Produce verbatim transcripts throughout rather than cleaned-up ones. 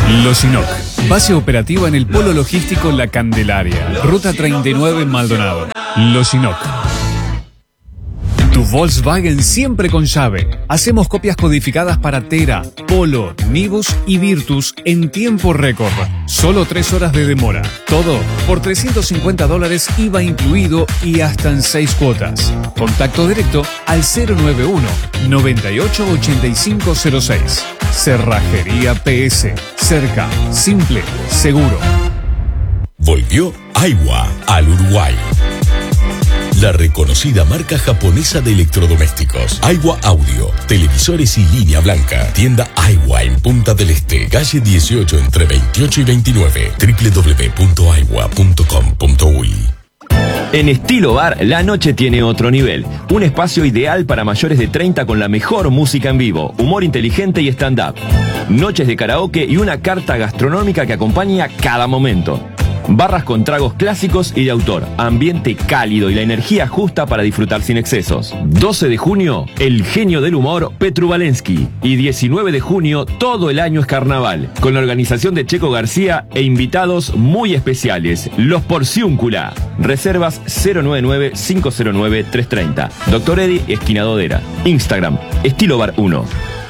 Loginoc, base operativa en el polo logístico La Candelaria, ruta treinta y nueve en Maldonado. Loginoc. Tu Volkswagen siempre con llave. Hacemos copias codificadas para Tera, Polo, Nivus y Virtus en tiempo récord. Solo tres horas de demora. Todo por trescientos cincuenta dólares I V A incluido y hasta en seis cuotas. Contacto directo al cero nueve uno, noventa y ocho, ochenta y cinco cero seis. Cerrajería P S. Cerca, simple, seguro. Volvió Aiwa al Uruguay. La reconocida marca japonesa de electrodomésticos. Aiwa Audio, televisores y línea blanca. Tienda Aiwa en Punta del Este, calle dieciocho entre veintiocho y veintinueve. doble u doble u doble u punto aiwa punto com punto uy. En Estilo Bar, la noche tiene otro nivel. Un espacio ideal para mayores de treinta con la mejor música en vivo, humor inteligente y stand-up. Noches de karaoke y una carta gastronómica que acompaña cada momento. Barras con tragos clásicos y de autor, ambiente cálido y la energía justa para disfrutar sin excesos. doce de junio, el genio del humor Petru Valensky. Y diecinueve de junio, todo el año es carnaval, con la organización de Checo García e invitados muy especiales, los Porciúncula. Reservas cero nueve nueve, cinco cero nueve, tres tres cero. Doctor Eddy, esquina Dodera. Instagram, Estilo Bar uno.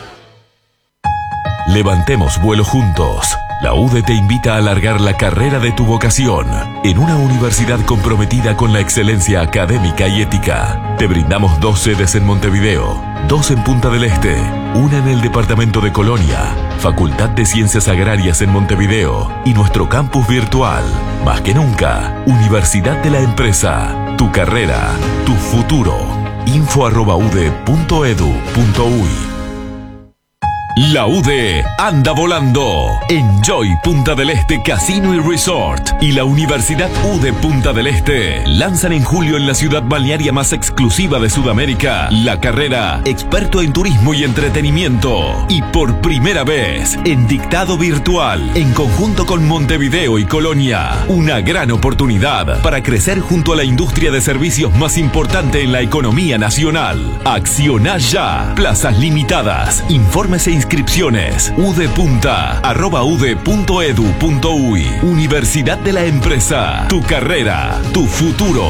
Levantemos vuelo juntos. La U D E te invita a alargar la carrera de tu vocación en una universidad comprometida con la excelencia académica y ética. Te brindamos dos sedes en Montevideo, dos en Punta del Este, una en el departamento de Colonia, Facultad de Ciencias Agrarias en Montevideo y nuestro campus virtual. Más que nunca, Universidad de la Empresa. Tu carrera, tu futuro. Info arroba ude punto edu punto uy. La U D E anda volando. Enjoy Punta del Este Casino y Resort y la Universidad U D E Punta del Este lanzan en julio en la ciudad balnearia más exclusiva de Sudamérica la carrera Experto en Turismo y Entretenimiento. Y por primera vez en dictado virtual en conjunto con Montevideo y Colonia. Una gran oportunidad para crecer junto a la industria de servicios más importante en la economía nacional. Acciona ya. Plazas limitadas. Informes e inscripciones. Inscripciones udepunta arroba ude punto edu punto uy. Universidad de la Empresa. Tu carrera, tu futuro.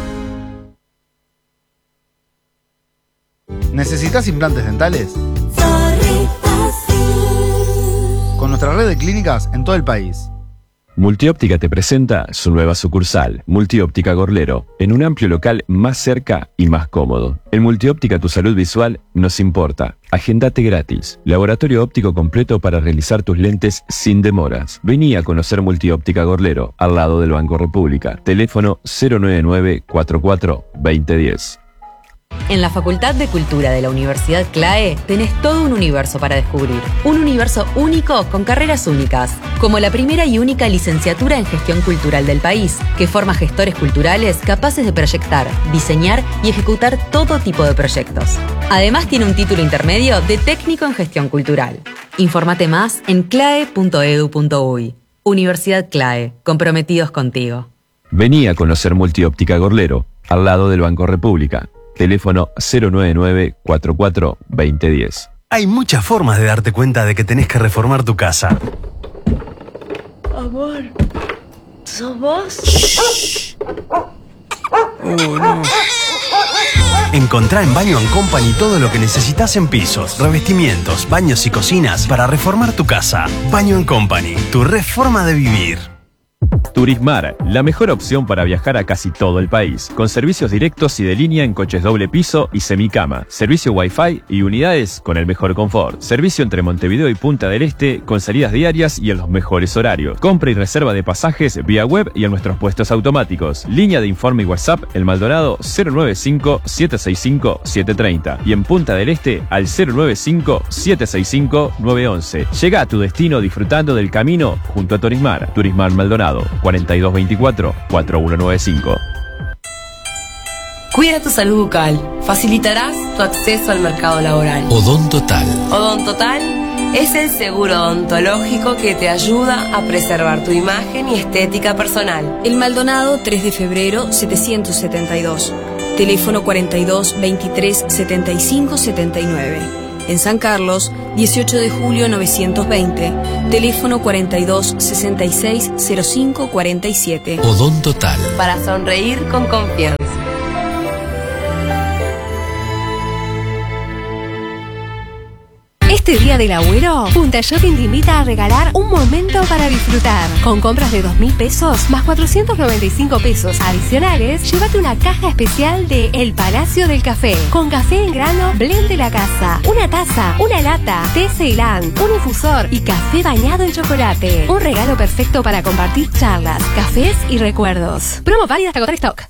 ¿Necesitas implantes dentales? Con nuestra red de clínicas en todo el país. Multióptica te presenta su nueva sucursal, Multióptica Gorlero, en un amplio local más cerca y más cómodo. En Multióptica tu salud visual nos importa. Agendate gratis. Laboratorio óptico completo para realizar tus lentes sin demoras. Vení a conocer Multióptica Gorlero, al lado del Banco República. Teléfono cero nueve nueve, cuatro cuatro, veinte diez. En la Facultad de Cultura de la Universidad CLAE tenés todo un universo para descubrir. Un universo único con carreras únicas, como la primera y única licenciatura en gestión cultural del país, que forma gestores culturales capaces de proyectar, diseñar y ejecutar todo tipo de proyectos. Además tiene un título intermedio de técnico en gestión cultural. Infórmate más en clae punto edu punto uy. Universidad CLAE, comprometidos contigo. Vení a conocer Multióptica Gorlero, al lado del Banco República. Teléfono cero nueve nueve, cuatro cuatro, veinte diez. Hay muchas formas de darte cuenta de que tenés que reformar tu casa. Amor, ¿sos vos? Shh. Oh, no. Encontrá en Baño and Company todo lo que necesitas en pisos, revestimientos, baños y cocinas para reformar tu casa. Baño and Company, tu reforma de vivir. Turismar, la mejor opción para viajar a casi todo el país, con servicios directos y de línea en coches doble piso y semicama, servicio Wi-Fi y unidades con el mejor confort, servicio entre Montevideo y Punta del Este con salidas diarias y en los mejores horarios, compra y reserva de pasajes vía web y en nuestros puestos automáticos, línea de informe y WhatsApp El Maldonado cero nueve cinco, siete seis cinco, siete tres cero y en Punta del Este al cero nueve cinco, siete seis cinco, nueve once. Llega a tu destino disfrutando del camino junto a Turismar. Turismar Maldonado cuarenta y dos veinticuatro, cuarenta y uno noventa y cinco. Cuida tu salud bucal. Facilitarás tu acceso al mercado laboral. Odontotal. Odontotal es el seguro odontológico que te ayuda a preservar tu imagen y estética personal. El Maldonado, tres de febrero, setecientos setenta y dos. Teléfono cuarenta y dos, veintitrés, setenta y cinco, setenta y nueve. En San Carlos, dieciocho de julio novecientos veinte, teléfono cuarenta y dos, sesenta y seis, cero cinco cuarenta y siete. Odontotal. Para sonreír con confianza. Este día del abuelo, Punta Shopping te invita a regalar un momento para disfrutar. Con compras de dos mil pesos más cuatrocientos noventa y cinco pesos adicionales, llévate una caja especial de El Palacio del Café. Con café en grano, blend de la casa, una taza, una lata, té Ceilán, un infusor y café bañado en chocolate. Un regalo perfecto para compartir charlas, cafés y recuerdos. Promo válida hasta agotar stock.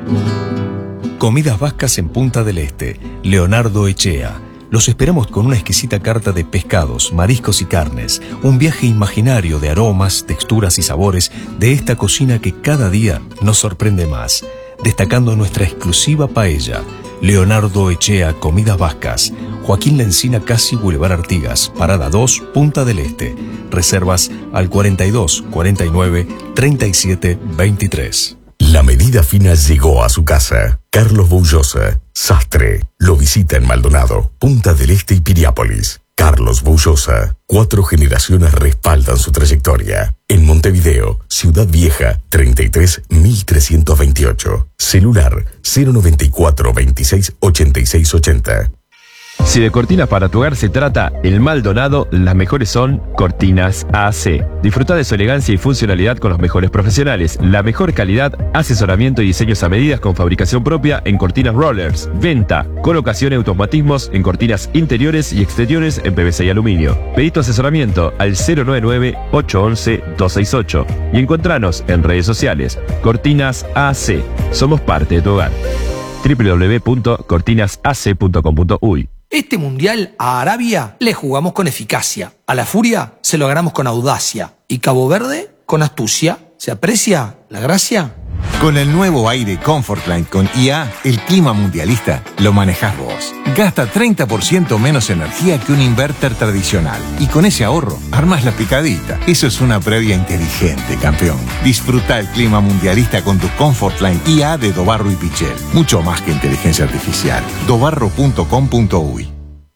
Comidas Vascas en Punta del Este. Leonardo Echea. Los esperamos con una exquisita carta de pescados, mariscos y carnes, un viaje imaginario de aromas, texturas y sabores de esta cocina que cada día nos sorprende más, destacando nuestra exclusiva paella. Leonardo Echea, Comidas Vascas, Joaquín Lencina Casi, Boulevard Artigas, Parada dos, Punta del Este. Reservas al cuarenta y dos, cuarenta y nueve, treinta y siete, veintitrés. La medida fina llegó a su casa. Carlos Boullosa, sastre, lo visita en Maldonado, Punta del Este y Piriápolis. Carlos Boullosa, cuatro generaciones respaldan su trayectoria. En Montevideo, Ciudad Vieja, treinta y tres mil trescientos veintiocho. Celular cero noventa y cuatro, veintiséis, ochenta y seis ochenta. Si de cortinas para tu hogar se trata, el Maldonado, las mejores son Cortinas A C. Disfruta de su elegancia y funcionalidad con los mejores profesionales, la mejor calidad, asesoramiento y diseños a medidas con fabricación propia en cortinas rollers, venta, colocación y automatismos en cortinas interiores y exteriores en P V C y aluminio. Pedí tu asesoramiento al cero nueve nueve, ocho once, dos seis ocho y encontranos en redes sociales. Cortinas A C. Somos parte de tu hogar. doble u doble u doble u punto cortinas a c punto com punto u y. Este mundial a Arabia le jugamos con eficacia, a la Furia se lo ganamos con audacia y Cabo Verde con astucia. ¿Se aprecia la gracia? Con el nuevo aire Comfortline con I A, el clima mundialista lo manejás vos. Gasta treinta por ciento menos energía que un inverter tradicional. Y con ese ahorro, armas la picadita. Eso es una previa inteligente, campeón. Disfruta el clima mundialista con tu Comfortline I A de Dobarro y Pichel. Mucho más que inteligencia artificial. dobarro punto com punto u y.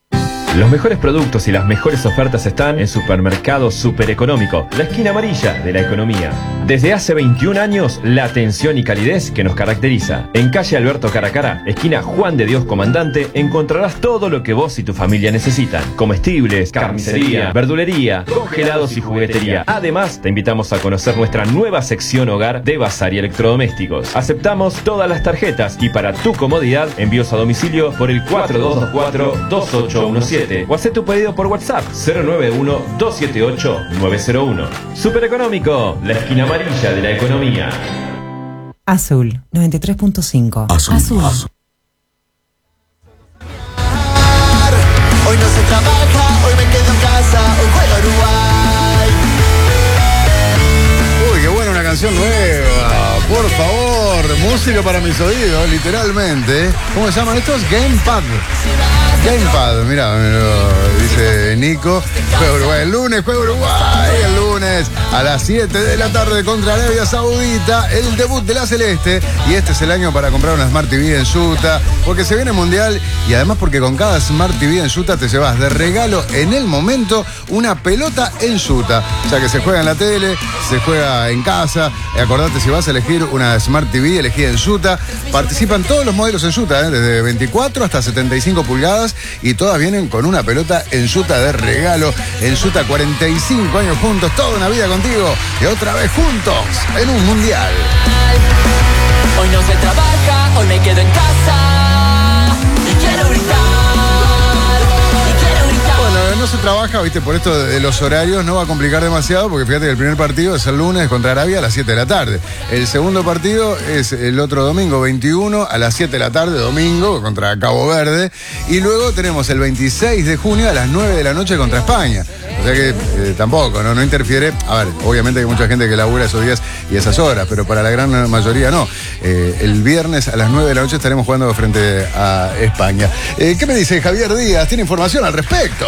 Los mejores productos y las mejores ofertas están en Supermercado Supereconómico, la esquina amarilla de la economía. Desde hace veintiún años, la atención y calidez que nos caracteriza. En calle Alberto Caracara, esquina Juan de Dios Comandante, encontrarás todo lo que vos y tu familia necesitan. Comestibles, carnicería, verdulería, congelados y juguetería. Además, te invitamos a conocer nuestra nueva sección hogar de bazar y electrodomésticos. Aceptamos todas las tarjetas y para tu comodidad, envíos a domicilio por el cuatro dos dos cuatro, dos ocho uno siete. O haz tu pedido por WhatsApp cero nueve uno, dos siete ocho, nueve cero uno. Supereconómico, la esquina amarilla de la economía. Azul, noventa y tres punto cinco. Azul. Azul. Azul. Hoy no se trabaja, hoy me quedo en casa, hoy juega Uruguay. Uy, qué buena una canción nueva. Por favor, música para mis oídos, literalmente. ¿Cómo se llaman estos? Gamepad. Gamepad, mirá, me lo dice Nico. Juega Uruguay el lunes, juega Uruguay el lunes a las siete de la tarde contra Arabia Saudita, el debut de la Celeste. Y este es el año para comprar una Smart T V en Suta, porque se viene Mundial y además porque con cada Smart T V en Suta te llevas de regalo en el momento una pelota en Suta. O sea que se juega en la tele, se juega en casa. Acordate, si vas a elegir una Smart T V, elegí en Suta. Participan todos los modelos en Suta, ¿eh? Desde veinticuatro hasta setenta y cinco pulgadas. Y todas vienen con una pelota en Suta de regalo. En Suta, cuarenta y cinco años juntos, toda una vida contigo. Y otra vez juntos en un mundial. Hoy no se trabaja, hoy me quedo en casa. Y quiero gritar. Y quiero gritar. Bueno, no se trabaja, viste, por esto de los horarios no va a complicar demasiado, porque fíjate que el primer partido es el lunes contra Arabia a las siete de la tarde. El segundo partido es el otro domingo veintiuno a las siete de la tarde, domingo, contra Cabo Verde. Y luego tenemos el veintiséis de junio a las nueve de la noche contra España. O sea que eh, tampoco, ¿no? No interfiere. A ver, obviamente hay mucha gente que labura esos días y esas horas, pero para la gran mayoría no. Eh, el viernes a las nueve de la noche estaremos jugando frente a España. Eh, ¿Qué me dice Javier Díaz? ¿Tiene información al respecto? Así es,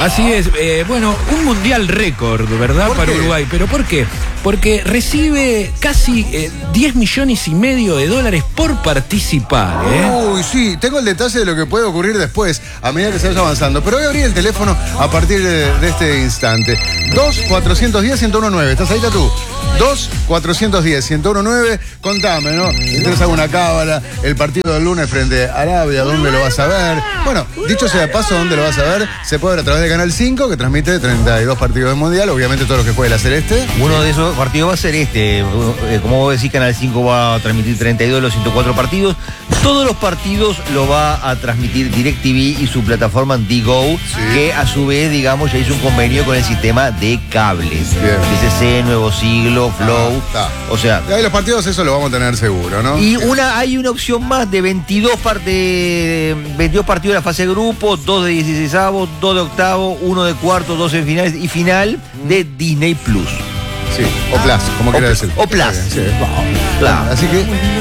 es, eh, bueno, un mundial récord, ¿verdad? Para Uruguay. ¿Pero por qué? Porque recibe casi eh, diez millones y medio de dólares por participar, ¿eh? Uy, sí, tengo el detalle de lo que puede ocurrir después, a medida que se vaya avanzando. Pero voy a abrir el teléfono a partir de, de este instante. dos cuatrocientos diez, ciento diecinueve. ¿Estás ahí, tú? dos cuatrocientos diez, ciento diecinueve. Contame, ¿no? Si tenés alguna cábala, el partido del lunes frente a Arabia, ¿dónde lo vas a ver? Bueno, dicho sea de paso, ¿dónde lo vas a ver? Se puede ver a través de Canal cinco, que transmite treinta y dos partidos del Mundial, obviamente todo lo que juegue la Celeste. Uno de esos partidos va a ser este. Como vos decís, Canal cinco va a transmitir treinta y dos de los ciento cuatro partidos. Todos los partidos lo va a transmitir DirecTV y su plataforma Digo, sí, que a su vez, digamos, ya hizo un convenio con el sistema de cables. D C C, Nuevo Siglo, Flow. Ah, o sea. Y ahí los partidos, eso lo vamos a tener seguro, ¿no? Y una, hay una opción más de veintidós, par de, veintidós partidos de la fase de grupo, dos de dieciseisavos, dos de octavo, uno de cuarto, dos de finales y final de Disney Plus. Sí, o Plus, como quiera decir. O Plus. Sí. Plus. Así que,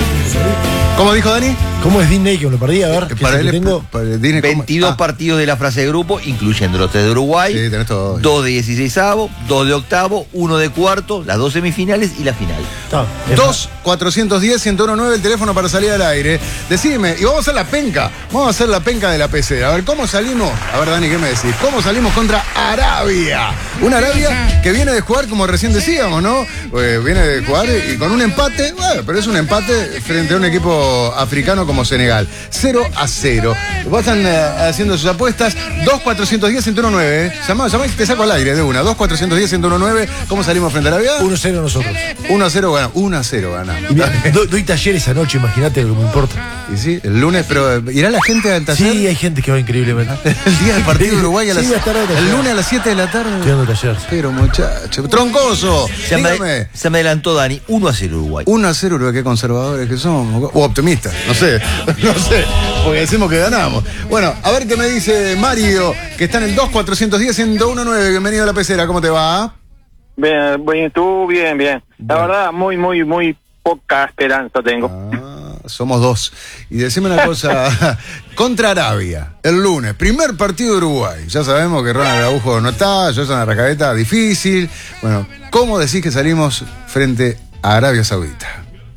¿cómo dijo Dani? ¿Cómo es Disney que me lo perdí? A ver, para él, tengo para Disney, veintidós ah. partidos de la fase de grupo, incluyendo los tres de Uruguay, sí, tenés todo. dos de dieciseisavo, dos de octavo, uno de cuarto, las dos semifinales y la final. dos cuatrocientos diez, ciento diecinueve, el teléfono para salir al aire. Decime, y vamos a hacer la penca, vamos a hacer la penca de la pecera. A ver, ¿cómo salimos? A ver, Dani, ¿qué me decís? ¿Cómo salimos contra Arabia? Una Arabia que viene de jugar, como recién decíamos, ¿no? Pues viene de jugar y con un empate, bueno, pero es un empate frente a un equipo africano como Senegal. cero a cero. Vayan uh, haciendo sus apuestas. dos cuatrocientos diez, ciento diecinueve. Llamá, llamá y te saco al aire de una. dos cuatrocientos diez, ciento diecinueve. ¿Cómo salimos frente a Arabia? uno a cero nosotros. uno a cero ganamos. uno a cero ganamos. Do, doy taller esa noche, imagínate lo que me importa. Y sí, el lunes, pero ¿irá la gente al taller? Sí, hay gente que va increíblemente. El día del partido de Uruguay a las sí, el lunes a las siete de la tarde. Estoy dando taller. Pero muchacho, troncoso. Se me, se me adelantó Dani, uno a cero Uruguay. uno a cero Uruguay, qué conservadores que somos. O optimistas, no sé. No sé, porque decimos que ganamos. Bueno, a ver qué me dice Mario, que está en el dos cuatrocientos diez, ciento diecinueve. Bienvenido a la pecera, ¿cómo te va? Bien, bien, tú, bien, bien. La bien. verdad, muy, muy, muy poca esperanza tengo. Ah, somos dos. Y decime una cosa, contra Arabia, el lunes, primer partido de Uruguay. Ya sabemos que Ronald Araujo no está, yo soy una Arrascaeta difícil. Bueno, ¿cómo decís que salimos frente a Arabia Saudita?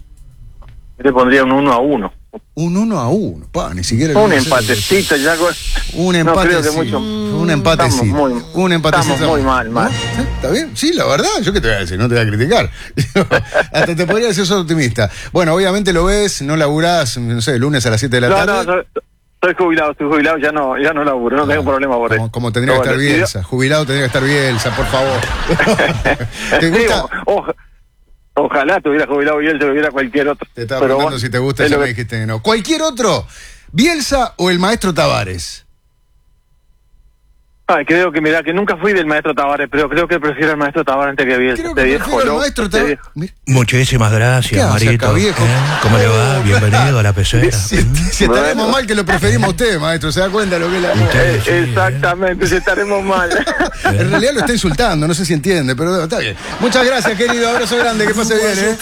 Yo te pondría un uno a uno. Un uno a uno, pa, ni siquiera. Un empatecito, ya con... Un empate. No creo que mucho. Un empatecito. Muy, un empatecito. Estamos muy mal, mal. ¿Sí? ¿Está bien? Sí, la verdad, yo qué te voy a decir, no te voy a criticar. Hasta te podría decir, sos optimista. Bueno, obviamente lo ves, no laburás, no sé, lunes a las siete de la no, tarde. No, no, estoy jubilado, estoy jubilado, ya no, ya no laburo, no, no tengo problema por como, eso. Como tendría no, que estar Bielsa, jubilado tendría que estar Bielsa, por favor. ¿Te gusta? Sí, ojo. Ojalá tuviera jubilado Bielsa, tuviera cualquier otro. Te estaba preguntando bueno, si te gusta, ya me dijiste que no. ¿Cualquier otro? ¿Bielsa o el maestro Tavares? Ay, creo que, mira, que nunca fui del maestro Tavares, pero creo que prefiero al maestro Tavares antes que Bielsa. Creo que este viejo, al maestro Tavares. Muchísimas gracias, Marito. ¿Eh? ¿Cómo le va? Bienvenido a la pecera. Si, si estaremos bueno. mal que lo preferimos a usted, maestro, ¿se da cuenta lo que es la... Eh, sí, exactamente, si estaremos mal. En realidad lo está insultando, no sé si entiende, pero está bien. Muchas gracias, querido, abrazo grande, que pase bien, ¿eh?